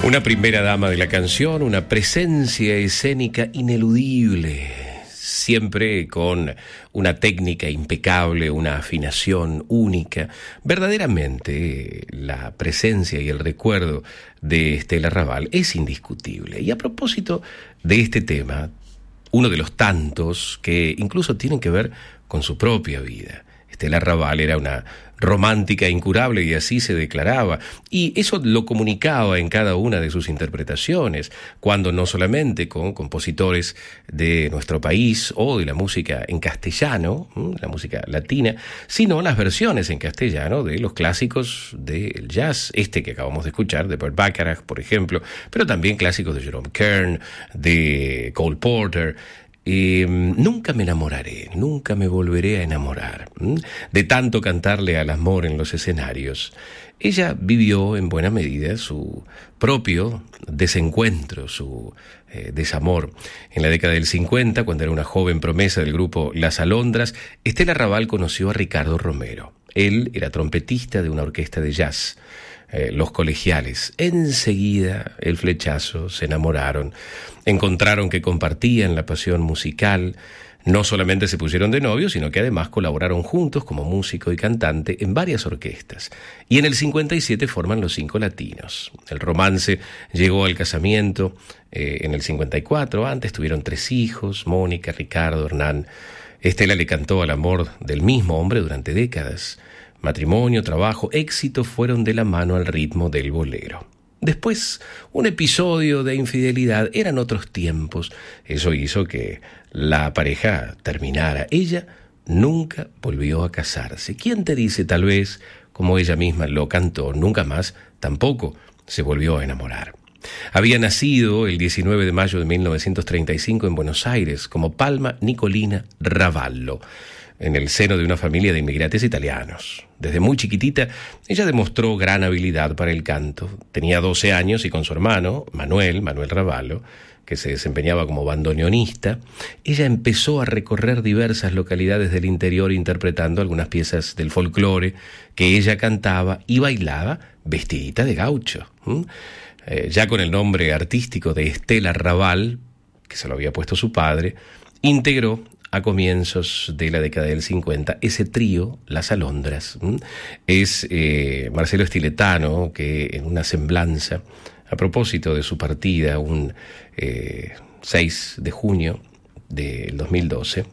Una primera dama de la canción, una presencia escénica ineludible, siempre con una técnica impecable, una afinación única. Verdaderamente, la presencia y el recuerdo de Estela Raval es indiscutible. Y a propósito de este tema, uno de los tantos que incluso tienen que ver con su propia vida. Estela Raval era una romántica incurable y así se declaraba, y eso lo comunicaba en cada una de sus interpretaciones, cuando no solamente con compositores de nuestro país o de la música en castellano, la música latina, sino las versiones en castellano de los clásicos del jazz, que acabamos de escuchar, de Burt Bacharach, por ejemplo, pero también clásicos de Jerome Kern, de Cole Porter. Nunca me enamoraré, nunca me volveré a enamorar, de tanto cantarle al amor en los escenarios. Ella vivió en buena medida su propio desencuentro, su desamor. En la década del 50, cuando era una joven promesa del grupo Las Alondras, Estela Raval conoció a Ricardo Romero. Él era trompetista de una orquesta de jazz. Los Colegiales. Enseguida el flechazo, se enamoraron, encontraron que compartían la pasión musical, no solamente se pusieron de novios, sino que además colaboraron juntos como músico y cantante en varias orquestas. Y en el 57 forman Los Cinco Latinos. El romance llegó al casamiento en el 54, antes tuvieron 3 hijos, Mónica, Ricardo, Hernán. Estela le cantó al amor del mismo hombre durante décadas. Matrimonio, trabajo, éxito fueron de la mano al ritmo del bolero. Después, un episodio de infidelidad, eran otros tiempos. Eso hizo que la pareja terminara. Ella nunca volvió a casarse. ¿Quién te dice, tal vez, como ella misma lo cantó, nunca más tampoco se volvió a enamorar? Había nacido el 19 de mayo de 1935 en Buenos Aires como Palma Nicolina Ravallo, en el seno de una familia de inmigrantes italianos. Desde muy chiquitita, ella demostró gran habilidad para el canto. Tenía 12 años y con su hermano, Manuel Ravallo, que se desempeñaba como bandoneonista, ella empezó a recorrer diversas localidades del interior interpretando algunas piezas del folclore que ella cantaba y bailaba vestidita de gaucho. Ya con el nombre artístico de Estela Raval, que se lo había puesto su padre, integró a comienzos de la década del 50 ese trío, Las Alondras. Es Marcelo Stiletano que en una semblanza, a propósito de su partida, un 6 de junio del 2012,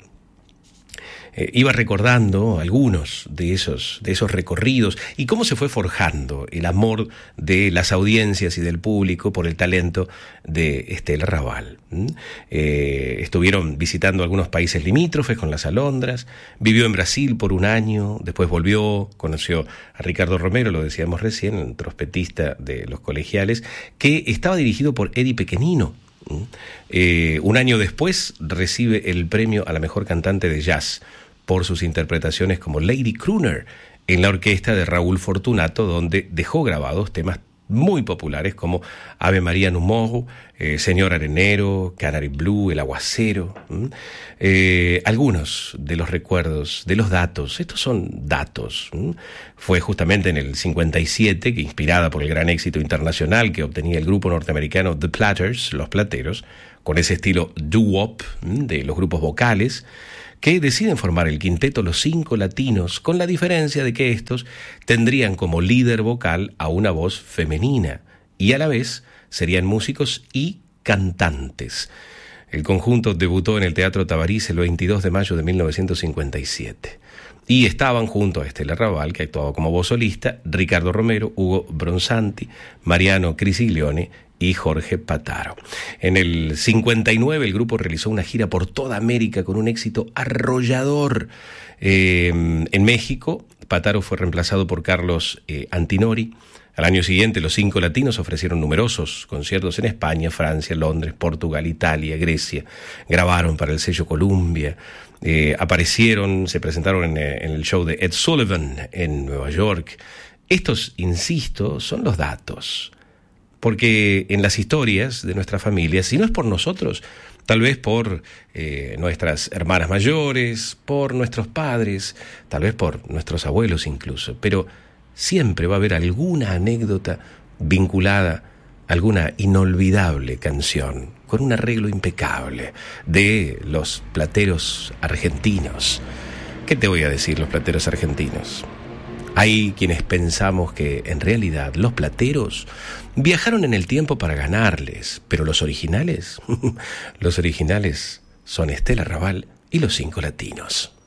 iba recordando algunos de esos recorridos y cómo se fue forjando el amor de las audiencias y del público por el talento de Estela Raval. Estuvieron visitando algunos países limítrofes con Las Alondras, vivió en Brasil por un año, después volvió, conoció a Ricardo Romero, lo decíamos recién, el trompetista de Los Colegiales, que estaba dirigido por Eddie Pequenino. Un año después recibe el premio a la mejor cantante de jazz por sus interpretaciones como Lady Crooner en la orquesta de Raúl Fortunato, donde dejó grabados temas muy populares como Ave María Numoru, Señor Arenero, Canary Blue, El Aguacero. Algunos de los recuerdos, de los datos, estos son datos. Fue justamente en el 57 que, inspirada por el gran éxito internacional que obtenía el grupo norteamericano The Platters, Los Plateros, con ese estilo doo-wop de los grupos vocales, que deciden formar el quinteto Los Cinco Latinos, con la diferencia de que estos tendrían como líder vocal a una voz femenina y a la vez serían músicos y cantantes. El conjunto debutó en el Teatro Tabarís el 22 de mayo de 1957 y estaban junto a Estela Raval, que actuaba como voz solista, Ricardo Romero, Hugo Bronzanti, Mariano Crisiglione y Jorge Pataro. En el 59 el grupo realizó una gira por toda América con un éxito arrollador. En México, Pataro fue reemplazado por Carlos Antinori. Al año siguiente, Los Cinco Latinos ofrecieron numerosos conciertos en España, Francia, Londres, Portugal, Italia, Grecia. Grabaron para el sello Columbia. Se presentaron en el show de Ed Sullivan en Nueva York. Estos, insisto, son los datos. Porque en las historias de nuestra familia, si no es por nosotros, tal vez por nuestras hermanas mayores, por nuestros padres, tal vez por nuestros abuelos incluso, pero siempre va a haber alguna anécdota vinculada alguna inolvidable canción con un arreglo impecable de los plateros argentinos. ¿Qué te voy a decir, los plateros argentinos? Hay quienes pensamos que en realidad los plateros viajaron en el tiempo para ganarles, pero los originales, los originales son Estela Raval y los Cinco Latinos.